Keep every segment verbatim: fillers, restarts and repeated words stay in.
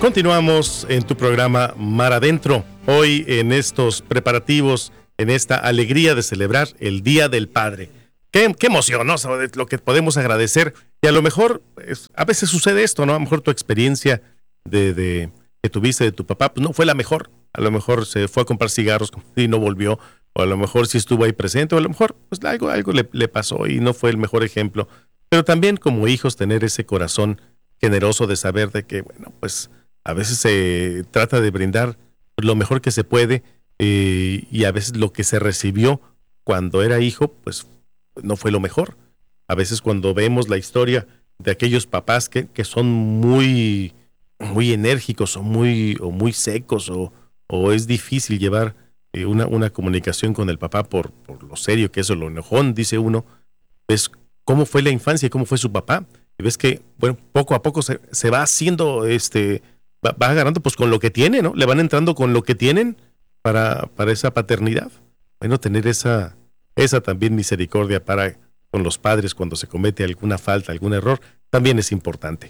Continuamos en tu programa Mar Adentro. Hoy en estos preparativos, en esta alegría de celebrar el Día del Padre. Qué, qué emoción, ¿no? Lo que podemos agradecer. Y a lo mejor, pues, a veces sucede esto, ¿no? A lo mejor tu experiencia de, de que tuviste de tu papá, pues no fue la mejor. A lo mejor se fue a comprar cigarros y no volvió. O a lo mejor sí estuvo ahí presente. O a lo mejor pues algo, algo le, le pasó y no fue el mejor ejemplo. Pero también como hijos tener ese corazón generoso de saber de que, bueno, pues a veces se trata de brindar lo mejor que se puede eh, y a veces lo que se recibió cuando era hijo, pues no fue lo mejor. A veces cuando vemos la historia de aquellos papás que, que son muy, muy enérgicos o muy, o muy secos o, o es difícil llevar eh, una, una comunicación con el papá por, por lo serio que es o lo enojón, dice uno, ves cómo fue la infancia y cómo fue su papá. Y ves que, bueno, poco a poco se, se va haciendo este... Va, va agarrando pues con lo que tiene, ¿no? Le van entrando con lo que tienen para, para esa paternidad. Bueno, tener esa, esa también misericordia para con los padres cuando se comete alguna falta, algún error, también es importante.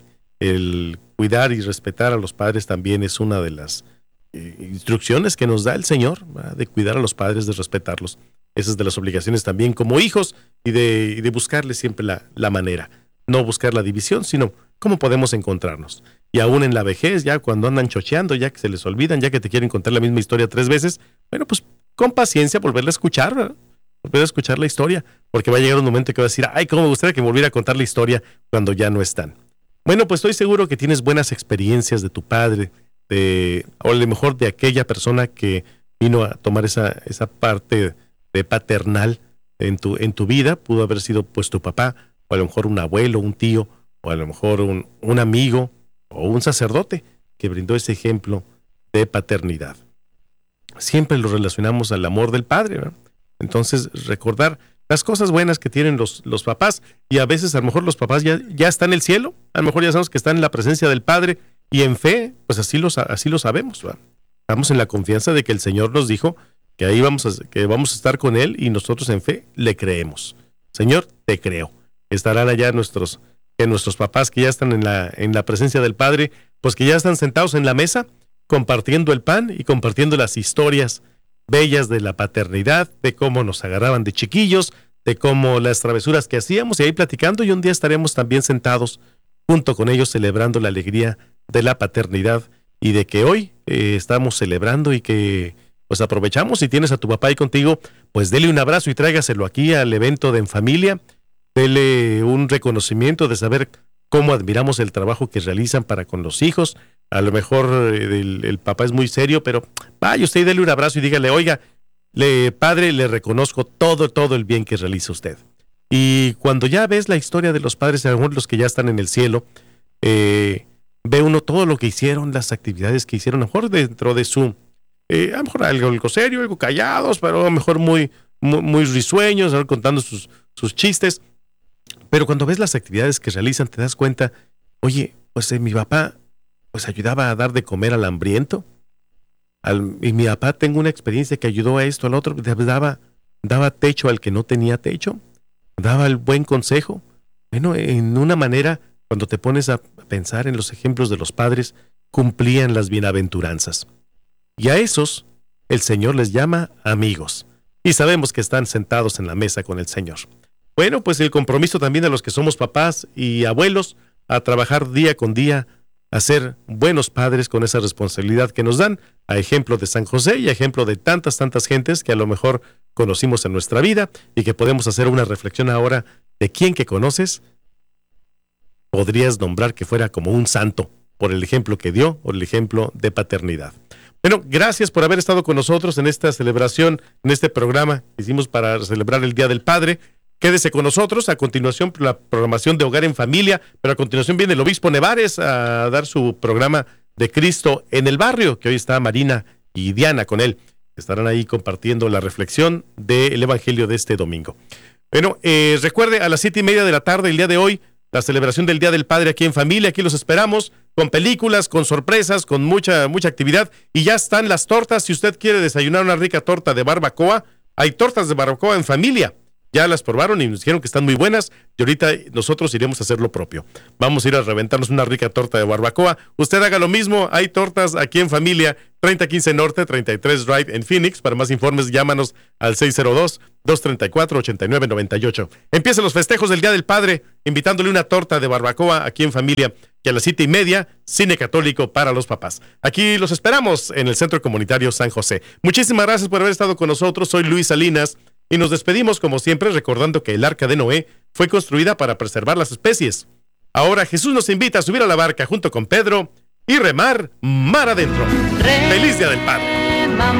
El cuidar y respetar a los padres también es una de las eh, instrucciones que nos da el Señor, ¿verdad? De cuidar a los padres, de respetarlos. Esa es de las obligaciones también como hijos y de, y de buscarles siempre la, la manera. No buscar la división, sino cómo podemos encontrarnos. Y aún en la vejez, ya cuando andan chocheando, ya que se les olvidan, ya que te quieren contar la misma historia tres veces, bueno, pues con paciencia volverla a escuchar, ¿verdad? Volver a escuchar la historia, porque va a llegar un momento que va a decir, ay, cómo me gustaría que me volviera a contar la historia cuando ya no están. Bueno, pues estoy seguro que tienes buenas experiencias de tu padre, de, o a lo mejor de aquella persona que vino a tomar esa, esa parte de paternal en tu, en tu vida. Pudo haber sido pues tu papá, o a lo mejor un abuelo, un tío, o a lo mejor un, un amigo, o un sacerdote que brindó ese ejemplo de paternidad. Siempre lo relacionamos al amor del padre, ¿verdad? Entonces, recordar las cosas buenas que tienen los, los papás, y a veces a lo mejor los papás ya, ya están en el cielo, a lo mejor ya sabemos que están en la presencia del Padre, y en fe, pues así lo, así lo sabemos, ¿verdad? Estamos en la confianza de que el Señor nos dijo que ahí vamos a, que vamos a estar con Él, y nosotros en fe le creemos. Señor, te creo. Estarán allá nuestros que nuestros papás que ya están en la, en la presencia del Padre, pues que ya están sentados en la mesa, compartiendo el pan y compartiendo las historias bellas de la paternidad, de cómo nos agarraban de chiquillos, de cómo las travesuras que hacíamos, y ahí platicando, y un día estaremos también sentados junto con ellos celebrando la alegría de la paternidad y de que hoy eh, estamos celebrando y que pues aprovechamos. Si tienes a tu papá ahí contigo, pues dele un abrazo y tráigaselo aquí al evento de En Familia. Dele un reconocimiento de saber cómo admiramos el trabajo que realizan para con los hijos. A lo mejor el, el papá es muy serio, pero vaya usted y dele un abrazo y dígale, oiga, le, padre, le reconozco todo, todo el bien que realiza usted. Y cuando ya ves la historia de los padres, a lo mejor los que ya están en el cielo, eh, ve uno todo lo que hicieron, las actividades que hicieron, a lo mejor dentro de su, eh, a lo mejor algo, algo serio, algo callados, pero a lo mejor muy, muy, muy risueños, a lo mejor contando sus, sus chistes. Pero cuando ves las actividades que realizan, te das cuenta, oye, pues eh, mi papá pues ayudaba a dar de comer al hambriento. Al, y mi papá, tengo una experiencia que ayudó a esto, al otro, daba, daba techo al que no tenía techo, daba el buen consejo. Bueno, en una manera, cuando te pones a pensar en los ejemplos de los padres, cumplían las bienaventuranzas. Y a esos, el Señor les llama amigos. Y sabemos que están sentados en la mesa con el Señor. Bueno, pues el compromiso también de los que somos papás y abuelos a trabajar día con día, a ser buenos padres con esa responsabilidad que nos dan, a ejemplo de San José y a ejemplo de tantas, tantas gentes que a lo mejor conocimos en nuestra vida y que podemos hacer una reflexión ahora de quién que conoces podrías nombrar que fuera como un santo por el ejemplo que dio o el ejemplo de paternidad. Bueno, gracias por haber estado con nosotros en esta celebración, en este programa que hicimos para celebrar el Día del Padre. Quédese con nosotros, a continuación la programación de Hogar en Familia, pero a continuación viene el obispo Nevares a dar su programa de Cristo en el Barrio, que hoy está Marina y Diana con él. Estarán ahí compartiendo la reflexión del Evangelio de este domingo. Bueno, eh, recuerde, a las siete y media de la tarde, el día de hoy, la celebración del Día del Padre aquí en Familia. Aquí los esperamos con películas, con sorpresas, con mucha, mucha actividad. Y ya están las tortas. Si usted quiere desayunar una rica torta de barbacoa, hay tortas de barbacoa en Familia. ya las probaron y nos dijeron que están muy buenas y ahorita nosotros iremos a hacer lo propio. Vamos a ir a reventarnos una rica torta de barbacoa. Usted haga lo mismo, hay tortas aquí en familia, treinta quince Norte, treinta y tres Drive en Phoenix. Para más informes, llámanos al seis cero dos, dos tres cuatro, ocho nueve nueve ocho. Empiezan los festejos del Día del Padre, invitándole una torta de barbacoa aquí en familia, que a las siete y media, cine católico para los papás. Aquí los esperamos en el Centro Comunitario San José. Muchísimas gracias por haber estado con nosotros. Soy Luis Salinas y nos despedimos como siempre recordando que el Arca de Noé fue construida para preservar las especies. Ahora Jesús nos invita a subir a la barca junto con Pedro y remar mar adentro. ¡Feliz Día del Padre!